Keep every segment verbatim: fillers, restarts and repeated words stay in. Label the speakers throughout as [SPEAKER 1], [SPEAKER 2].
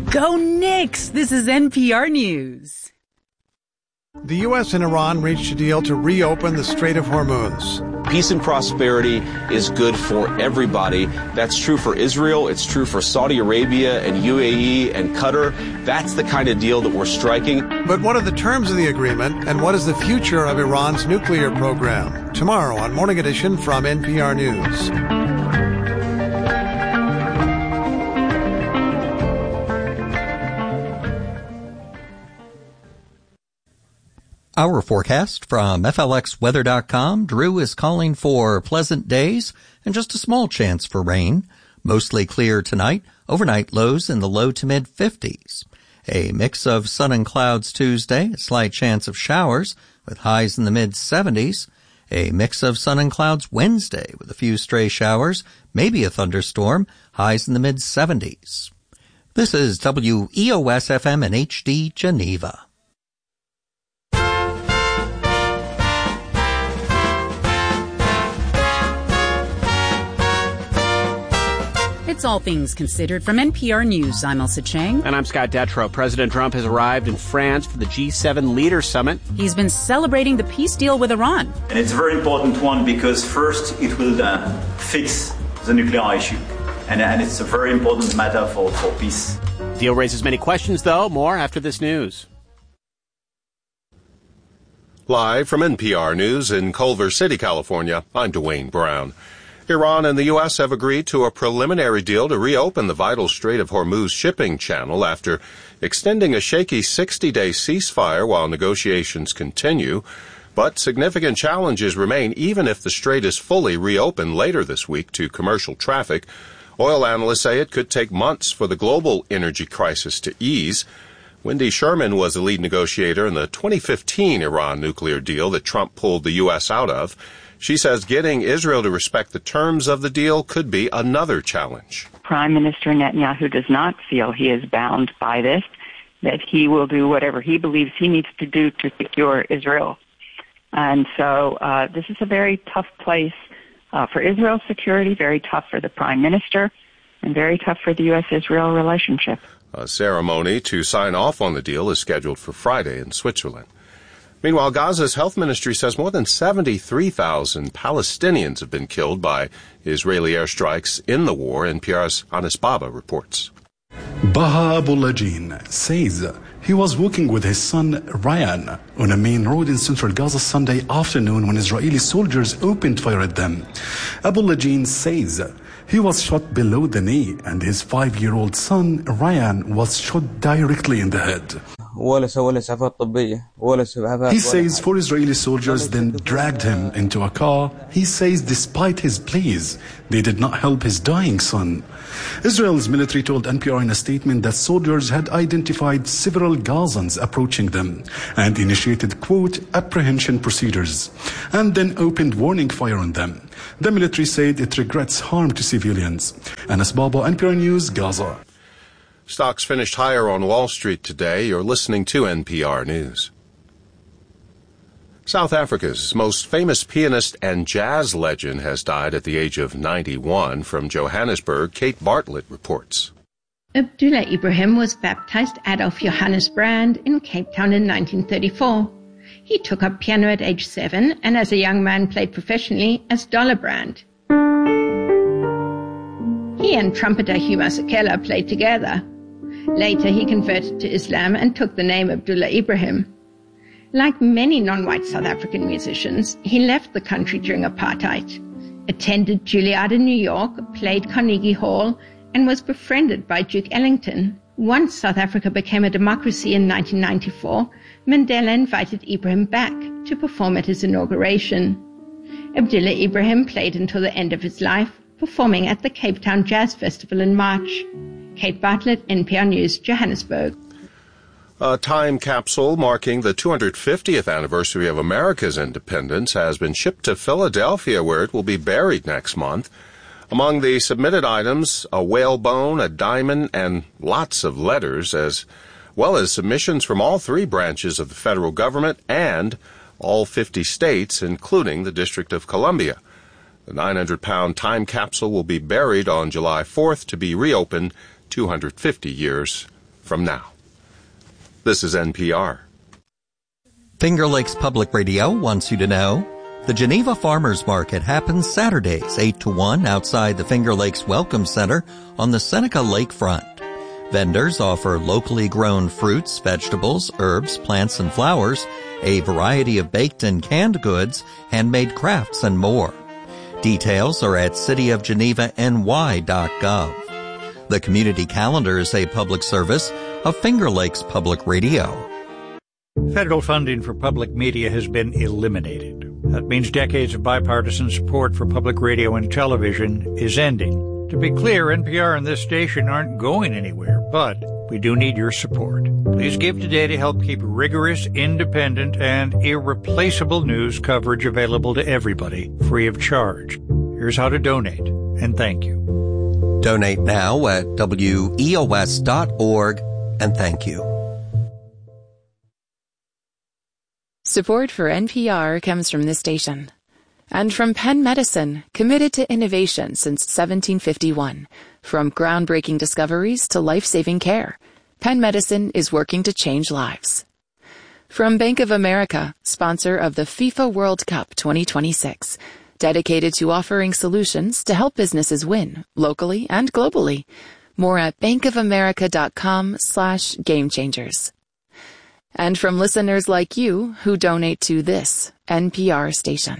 [SPEAKER 1] Go Knicks! This is N P R News.
[SPEAKER 2] The U S and Iran reached a deal to reopen the Strait of Hormuz.
[SPEAKER 3] Peace and prosperity is good for everybody. That's true for Israel. It's true for Saudi Arabia and U A E and Qatar. That's the kind of deal that we're striking.
[SPEAKER 2] But what are the terms of the agreement, and what is the future of Iran's nuclear program? Tomorrow on Morning Edition from N P R News.
[SPEAKER 4] Our forecast from F L X weather dot com. Drew is calling for pleasant days and just a small chance for rain. Mostly clear tonight. Overnight lows in the low to mid fifties. A mix of sun and clouds Tuesday. A slight chance of showers with highs in the mid seventies. A mix of sun and clouds Wednesday with a few stray showers. Maybe a thunderstorm. Highs in the mid seventies. This is W E O S F M and H D Geneva.
[SPEAKER 1] It's All Things Considered from N P R News. I'm Elsa Chang.
[SPEAKER 5] And I'm Scott Detrow. President Trump has arrived in France for the G seven Leaders Summit.
[SPEAKER 1] He's been celebrating the peace deal with Iran.
[SPEAKER 6] And it's a very important one because first it will uh, fix the nuclear issue. And, and it's a very important matter for, for peace.
[SPEAKER 5] The deal raises many questions, though. More after this news.
[SPEAKER 7] Live from N P R News in Culver City, California, I'm Dwayne Brown. Iran and the U S have agreed to a preliminary deal to reopen the vital Strait of Hormuz shipping channel after extending a shaky sixty-day ceasefire while negotiations continue. But significant challenges remain even if the strait is fully reopened later this week to commercial traffic. Oil analysts say it could take months for the global energy crisis to ease. Wendy Sherman was the lead negotiator in the twenty fifteen Iran nuclear deal that Trump pulled the U S out of. She says getting Israel to respect the terms of the deal could be another challenge.
[SPEAKER 8] Prime Minister Netanyahu does not feel he is bound by this, that he will do whatever he believes he needs to do to secure Israel. And so uh, this is a very tough place uh, for Israel's security, very tough for the Prime Minister, and very tough for the U S Israel relationship.
[SPEAKER 7] A ceremony to sign off on the deal is scheduled for Friday in Switzerland. Meanwhile, Gaza's health ministry says more than seventy-three thousand Palestinians have been killed by Israeli airstrikes in the war. N P R's Anis Baba reports.
[SPEAKER 9] Baha Abulajin says he was walking with his son Ryan on a main road in central Gaza Sunday afternoon when Israeli soldiers opened fire at them. Abulajin says he was shot below the knee and his five-year-old son Ryan was shot directly in the head. He says four Israeli soldiers then dragged him into a car. He says despite his pleas, they did not help his dying son. Israel's military told N P R in a statement that soldiers had identified several Gazans approaching them and initiated, quote, apprehension procedures, and then opened warning fire on them. The military said it regrets harm to civilians. Anis Baba, N P R News, Gaza.
[SPEAKER 7] Stocks finished higher on Wall Street today. You're listening to N P R News. South Africa's most famous pianist and jazz legend has died at the age of ninety-one. From Johannesburg, Kate Bartlett reports.
[SPEAKER 10] Abdullah Ibrahim was baptized Adolf Johannes Brand in Cape Town in nineteen thirty-four. He took up piano at age seven and as a young man played professionally as Dollar Brand. He and trumpeter Hugh Masekela played together. Later, he converted to Islam and took the name Abdullah Ibrahim. Like many non-white South African musicians, he left the country during apartheid, attended Juilliard in New York, played Carnegie Hall, and was befriended by Duke Ellington. Once South Africa became a democracy in nineteen ninety-four, Mandela invited Ibrahim back to perform at his inauguration. Abdullah Ibrahim played until the end of his life, performing at the Cape Town Jazz Festival in March. Kate Bartlett, N P R News, Johannesburg.
[SPEAKER 7] A time capsule marking the two hundred fiftieth anniversary of America's independence has been shipped to Philadelphia, where it will be buried next month. Among the submitted items, a whalebone, a diamond, and lots of letters, as well as submissions from all three branches of the federal government and all fifty states, including the District of Columbia. The nine hundred pound time capsule will be buried on July fourth to be reopened two hundred fifty years from now. This is N P R.
[SPEAKER 4] Finger Lakes Public Radio wants you to know the Geneva Farmers Market happens Saturdays eight to one outside the Finger Lakes Welcome Center on the Seneca Lakefront. Vendors offer locally grown fruits, vegetables, herbs, plants, and flowers, a variety of baked and canned goods, handmade crafts, and more. Details are at city of geneva n y dot gov. The community calendar is a public service of Finger Lakes Public Radio.
[SPEAKER 11] Federal funding for public media has been eliminated. That means decades of bipartisan support for public radio and television is ending. To be clear, N P R and this station aren't going anywhere, but we do need your support. Please give today to help keep rigorous, independent, and irreplaceable news coverage available to everybody, free of charge. Here's how to donate, and thank you.
[SPEAKER 4] Donate now at W E O S dot org, and thank you.
[SPEAKER 12] Support for N P R comes from this station. And from Penn Medicine, committed to innovation since seventeen fifty-one. From groundbreaking discoveries to life-saving care, Penn Medicine is working to change lives. From Bank of America, sponsor of the FIFA World Cup twenty twenty-six, dedicated to offering solutions to help businesses win, locally and globally. More at bankofamerica.com slash game changers. And from listeners like you who donate to this N P R station.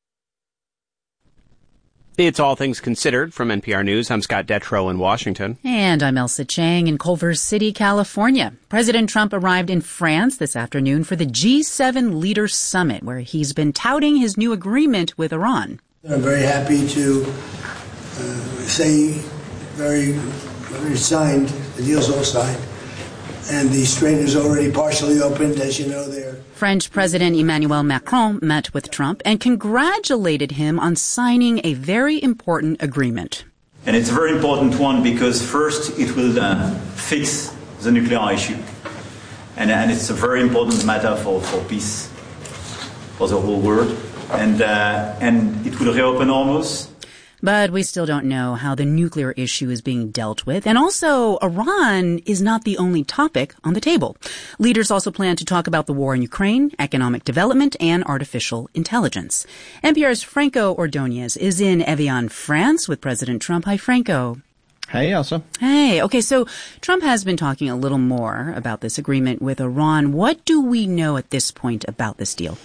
[SPEAKER 5] It's All Things Considered from N P R News. I'm Scott Detrow in Washington.
[SPEAKER 1] And I'm Elsa Chang in Culver City, California. President Trump arrived in France this afternoon for the G seven Leaders Summit, where he's been touting his new agreement with Iran.
[SPEAKER 13] I'm very happy to uh, say very, very signed, the deal's all signed, and the strait is already partially opened, as you know, there.
[SPEAKER 1] French President Emmanuel Macron met with Trump and congratulated him on signing a very important agreement.
[SPEAKER 6] And it's a very important one because first it will uh, fix the nuclear issue. And, and it's a very important matter for, for peace, for the whole world. And, uh, and it will reopen Hormuz.
[SPEAKER 1] But we still don't know how the nuclear issue is being dealt with. And also, Iran is not the only topic on the table. Leaders also plan to talk about the war in Ukraine, economic development, and artificial intelligence. N P R's Franco Ordonez is in Evian, France with President Trump. Hi, Franco.
[SPEAKER 14] Hey, Elsa.
[SPEAKER 1] Hey. Okay, so Trump has been talking a little more about this agreement with Iran. What do we know at this point about this deal?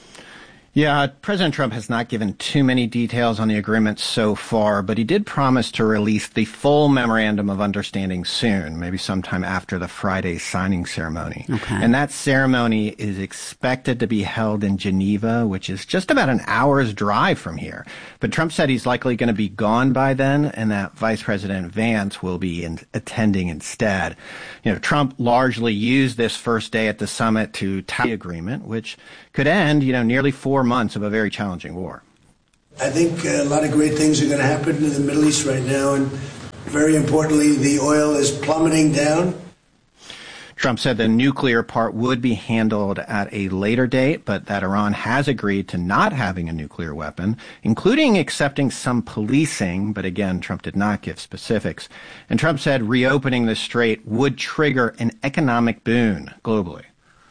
[SPEAKER 14] Yeah, President Trump has not given too many details on the agreement so far, but he did promise to release the full memorandum of understanding soon, maybe sometime after the Friday signing ceremony.
[SPEAKER 1] Okay.
[SPEAKER 14] And that ceremony is expected to be held in Geneva, which is just about an hour's drive from here. But Trump said he's likely going to be gone by then, and that Vice President Vance will be in, attending instead. You know, Trump largely used this first day at the summit to tout the agreement, which could end, you know, nearly four months of a very challenging war.
[SPEAKER 13] I think a lot of great things are going to happen in the Middle East right now, and very importantly, the oil is plummeting down.
[SPEAKER 14] Trump said the nuclear part would be handled at a later date, but that Iran has agreed to not having a nuclear weapon, including accepting some policing. But again, Trump did not give specifics. And Trump said reopening the strait would trigger an economic boon globally.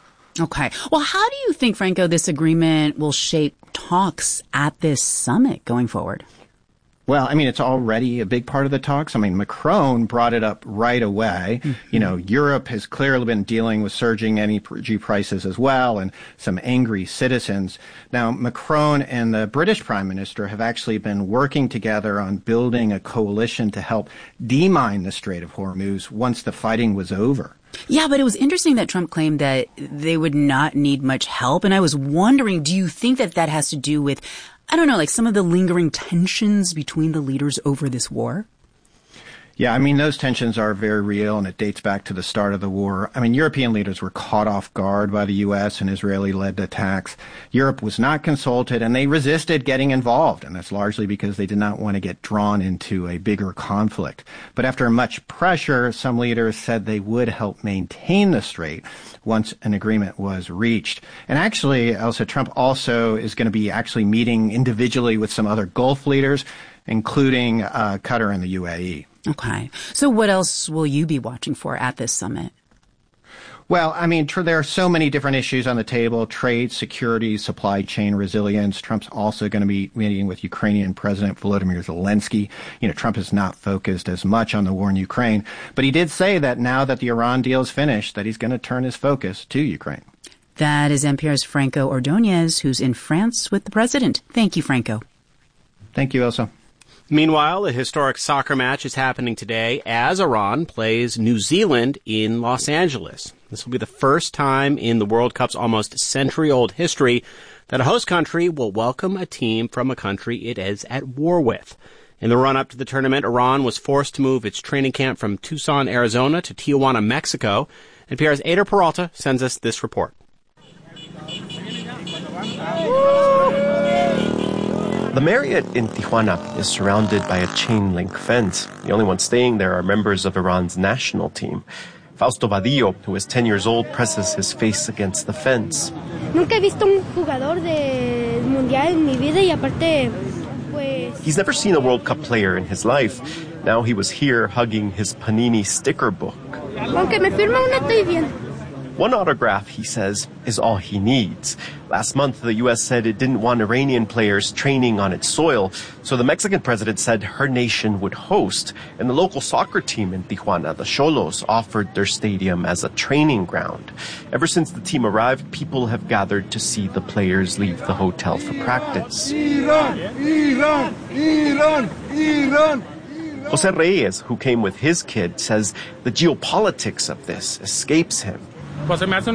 [SPEAKER 1] Okay. Well, how do you think, Franco, this agreement will shape talks at this summit going forward?
[SPEAKER 14] Well, I mean, it's already a big part of the talks. I mean, Macron brought it up right away. Mm-hmm. You know, Europe has clearly been dealing with surging energy prices as well and some angry citizens. Now, Macron and the British Prime Minister have actually been working together on building a coalition to help demine the Strait of Hormuz once the fighting was over.
[SPEAKER 1] Yeah, but it was interesting that Trump claimed that they would not need much help. And I was wondering, do you think that that has to do with, I don't know, like some of the lingering tensions between the leaders over this war?
[SPEAKER 14] Yeah, I mean, those tensions are very real, and it dates back to the start of the war. I mean, European leaders were caught off guard by the U S and Israeli-led attacks. Europe was not consulted, and they resisted getting involved, and that's largely because they did not want to get drawn into a bigger conflict. But after much pressure, some leaders said they would help maintain the strait once an agreement was reached. And actually, Elsa, Trump also is going to be actually meeting individually with some other Gulf leaders, including uh, Qatar and the U A E.
[SPEAKER 1] Okay. So what else will you be watching for at this summit?
[SPEAKER 14] Well, I mean, tr- there are so many different issues on the table: trade, security, supply chain resilience. Trump's also going to be meeting with Ukrainian President Volodymyr Zelensky. You know, Trump is not focused as much on the war in Ukraine, but he did say that now that the Iran deal is finished, that he's going to turn his focus to Ukraine.
[SPEAKER 1] That is N P R's Franco Ordonez, who's in France with the president. Thank you, Franco.
[SPEAKER 14] Thank you, Elsa.
[SPEAKER 5] Meanwhile, a historic soccer match is happening today as Iran plays New Zealand in Los Angeles. This will be the first time in the World Cup's almost century-old history that a host country will welcome a team from a country it is at war with. In the run-up to the tournament, Iran was forced to move its training camp from Tucson, Arizona to Tijuana, Mexico. N P R's Eder Peralta sends us this report.
[SPEAKER 15] The Marriott in Tijuana is surrounded by a chain-link fence. The only ones staying there are members of Iran's national team. Fausto Badillo, who is ten years old, presses his face against the fence. He's never seen a World Cup player in his life. Now he was here hugging his Panini sticker book. One autograph, he says, is all he needs. Last month, the U S said it didn't want Iranian players training on its soil, so the Mexican president said her nation would host, and the local soccer team in Tijuana, the Xolos, offered their stadium as a training ground. Ever since the team arrived, people have gathered to see the players leave the hotel for practice. Iran, Iran, Iran, Iran. Jose Reyes, who came with his kid, says the geopolitics of this escapes him. What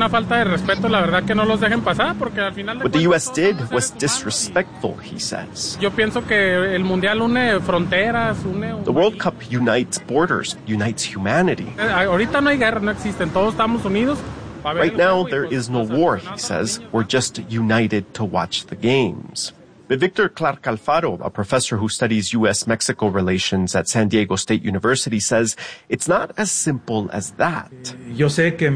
[SPEAKER 15] the U S did was disrespectful, he says. The World Cup unites borders, unites humanity. Right now, there is no war, he says. We're just united to watch the games. But Victor Clark Alfaro, a professor who studies U S Mexico relations at San Diego State University, says it's not as simple as that. He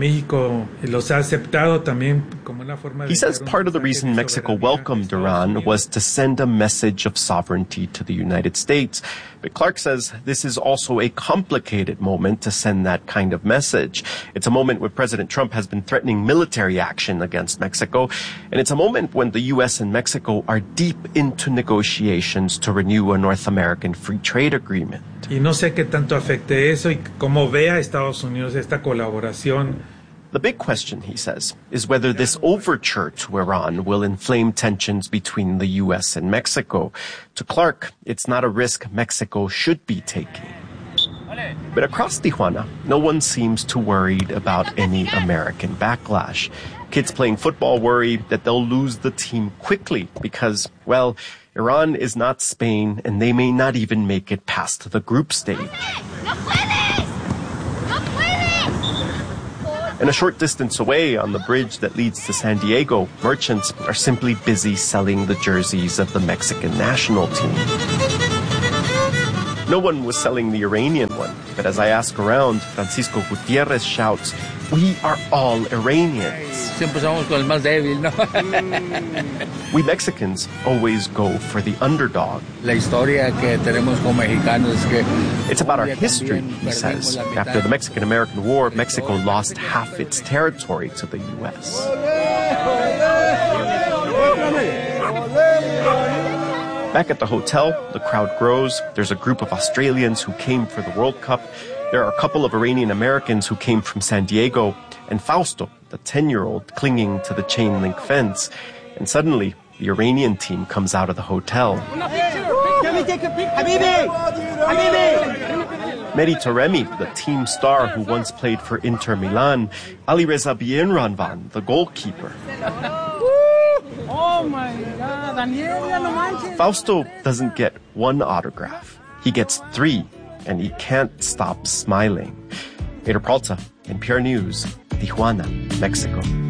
[SPEAKER 15] says part of the reason Mexico welcomed Iran was to send a message of sovereignty to the United States. But Clark says this is also a complicated moment to send that kind of message. It's a moment when President Trump has been threatening military action against Mexico, and it's a moment when the U S and Mexico are deep into negotiations to renew a North American free trade agreement. Y no sé qué tanto afecte eso y cómo vea Estados Unidos esta colaboración. The big question, he says, is whether this overture to Iran will inflame tensions between the U S and Mexico. To Clark, it's not a risk Mexico should be taking. But across Tijuana, no one seems too worried about any American backlash. Kids playing football worry that they'll lose the team quickly because, well, Iran is not Spain and they may not even make it past the group stage. And a short distance away on the bridge that leads to San Diego, merchants are simply busy selling the jerseys of the Mexican national team. No one was selling the Iranian one, but as I ask around, Francisco Gutierrez shouts, "We are all Iranians." We Mexicans always go for the underdog. It's about our history, he says. After the Mexican-American War, Mexico lost half its territory to the U S. Back at the hotel, the crowd grows. There's a group of Australians who came for the World Cup. There are a couple of Iranian Americans who came from San Diego, and Fausto, the ten-year-old, clinging to the chain-link fence. And suddenly, the Iranian team comes out of the hotel. Mehdi Taremi, the team star who once played for Inter Milan, Alireza Bienranvan, the goalkeeper. Oh my God, Fausto doesn't get one autograph. He gets three, and he can't stop smiling. Eder Peralta, N P R News, Tijuana, Mexico.